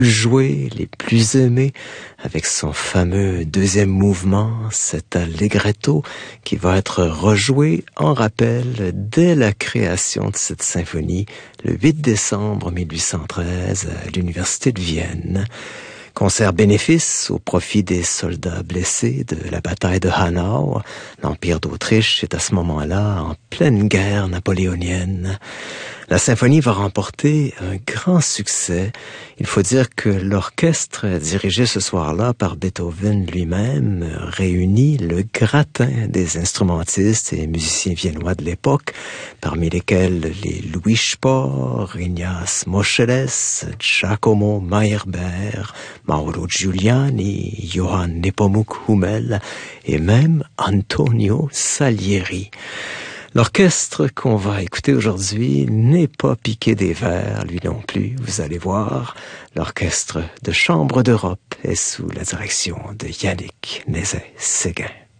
joués, les plus aimés, avec son fameux deuxième mouvement, cet allegretto qui va être rejoué en rappel dès la création de cette symphonie le 8 décembre 1813 à l'Université de Vienne. Concert bénéfice au profit des soldats blessés de la bataille de Hanau. L'Empire d'Autriche est à ce moment-là en pleine guerre napoléonienne. La symphonie va remporter un grand succès. Il faut dire que l'orchestre, dirigé ce soir-là par Beethoven lui-même, réunit le gratin des instrumentistes et musiciens viennois de l'époque, parmi lesquels les Louis Spohr, Ignaz Moscheles, Giacomo Meyerbeer, Mauro Giuliani, Johann Nepomuk Hummel et même Antonio Salieri. L'orchestre qu'on va écouter aujourd'hui n'est pas piqué des vers, lui non plus, vous allez voir. L'orchestre de chambre d'Europe est sous la direction de Yannick Nézet-Séguin.